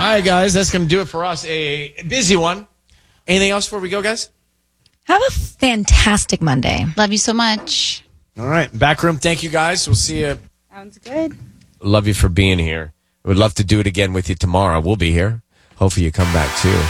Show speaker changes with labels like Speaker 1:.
Speaker 1: right, guys, that's going to do it for us. A busy one. Anything else before we go, guys?
Speaker 2: Have a fantastic Monday.
Speaker 3: Love you so much.
Speaker 1: All right. Back room, thank you, guys. We'll see you.
Speaker 4: Sounds good.
Speaker 1: Love you for being here. We'd love to do it again with you tomorrow. We'll be here. Hopefully you come back, too.